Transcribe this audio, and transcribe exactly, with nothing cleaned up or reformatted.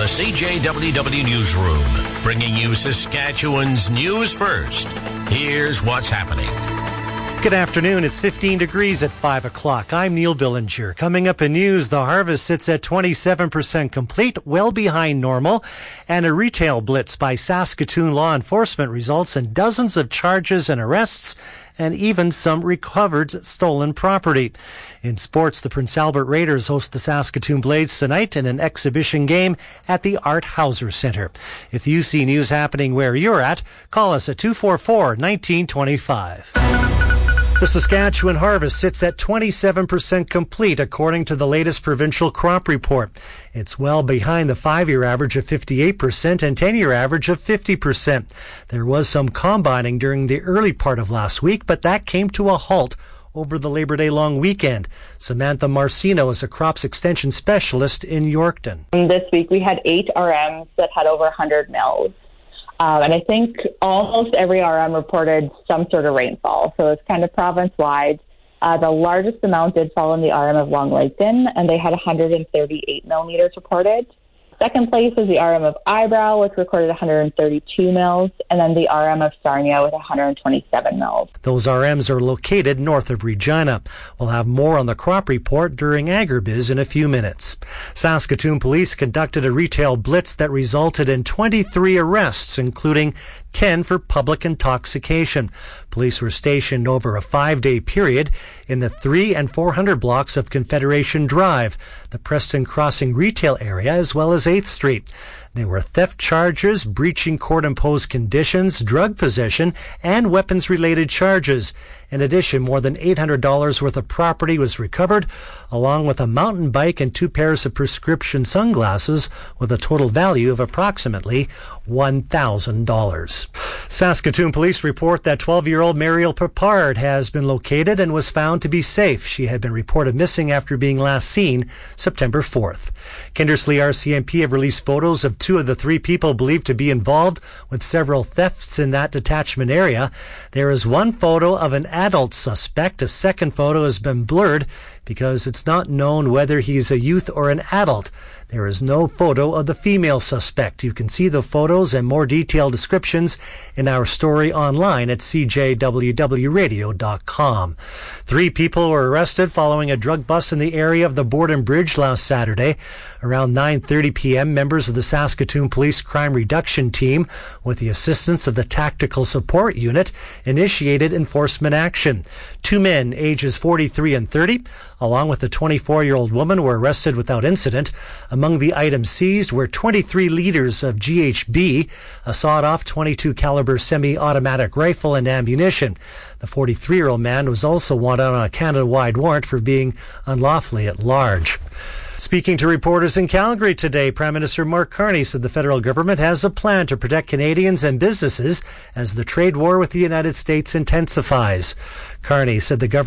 the C J W W Newsroom, bringing you Saskatchewan's news first. Here's what's happening. Good afternoon. It's fifteen degrees at five o'clock. I'm Neil Billinger. Coming up in news, the harvest sits at twenty-seven percent complete, well behind normal, and a retail blitz by Saskatoon law enforcement results in dozens of charges and arrests, and even some recovered stolen property. In sports, the Prince Albert Raiders host the Saskatoon Blades tonight in an exhibition game at the Art Hauser Centre. If you see news happening where you're at, call us at two four four, one nine two five. The Saskatchewan harvest sits at twenty-seven percent complete, according to the latest provincial crop report. It's well behind the five-year average of fifty-eight percent and ten-year average of fifty percent. There was some combining during the early part of last week, but that came to a halt over the Labor Day long weekend. Samantha Marcino is a crops extension specialist in Yorkton. This week we had eight R Ms that had over one hundred mils. Um, and I think almost every R M reported some sort of rainfall. So it's kind of province-wide. Uh, the largest amount did fall in the R M of Long Laketon, and they had one hundred thirty-eight millimeters reported. Second place is the R M of Eyebrow, which recorded one hundred thirty-two mils, and then the R M of Sarnia with one hundred twenty-seven mils. Those R Ms are located north of Regina. We'll have more on the crop report during Agribiz in a few minutes. Saskatoon police conducted a retail blitz that resulted in twenty-three arrests, including ten for public intoxication. Police were stationed over a five-day period in the three and four hundred blocks of Confederation Drive, the Preston Crossing retail area, as well as eighth Street. There were theft charges, breaching court-imposed conditions, drug possession, and weapons-related charges. In addition, more than eight hundred dollars worth of property was recovered, along with a mountain bike and two pairs of prescription sunglasses, with a total value of approximately one thousand dollars. Saskatoon police report that twelve-year-old Mariel Pepard has been located and was found to be safe. She had been reported missing after being last seen September fourth. Kindersley R C M P have released photos of two of the three people believed to be involved with several thefts in that detachment area. There is one photo of an adult suspect. A second photo has been blurred because it's not known whether he's a youth or an adult. There is no photo of the female suspect. You can see the photos and more detailed descriptions in our story online at c j w w radio dot com. Three people were arrested following a drug bust in the area of the Borden Bridge last Saturday. Around nine thirty p.m., members of the Saskatoon Police Crime Reduction Team, with the assistance of the Tactical Support Unit, initiated enforcement action. Two men, ages forty-three and thirty, along with a twenty-four-year-old woman, were arrested without incident. Among the items seized were twenty-three liters of G H B, a sawed-off twenty-two caliber semi-automatic rifle, and ammunition. The forty-three-year-old man was also wanted on a Canada-wide warrant for being unlawfully at large. Speaking to reporters in Calgary today, Prime Minister Mark Carney said the federal government has a plan to protect Canadians and businesses as the trade war with the United States intensifies. Carney said the government